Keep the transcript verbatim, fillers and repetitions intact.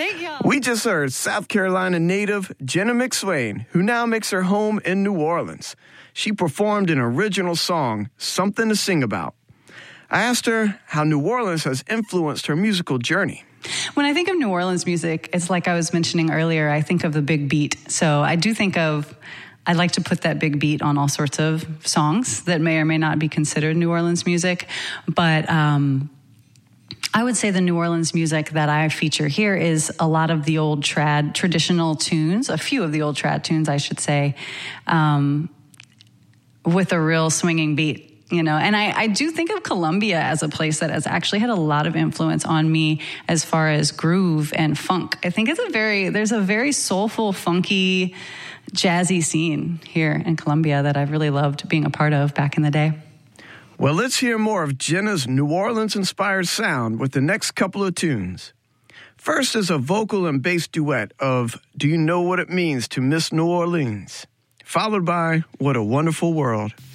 Thank y'all. We just heard South Carolina native Jenna McSwain, who now makes her home in New Orleans. She performed an original song, Something to Sing About. I asked her how New Orleans has influenced her musical journey. When I think of New Orleans music, it's like I was mentioning earlier, I think of the big beat. So I do think of, I like to put that big beat on all sorts of songs that may or may not be considered New Orleans music. But um, I would say the New Orleans music that I feature here is a lot of the old trad, traditional tunes, a few of the old trad tunes, I should say, um, with a real swinging beat. You know, and I, I do think of Columbia as a place that has actually had a lot of influence on me as far as groove and funk. I think it's a very, there's a very soulful, funky, jazzy scene here in Columbia that I've really loved being a part of back in the day. Well, let's hear more of Jenna's New Orleans-inspired sound with the next couple of tunes. First is a vocal and bass duet of Do You Know What It Means to Miss New Orleans, followed by What a Wonderful World.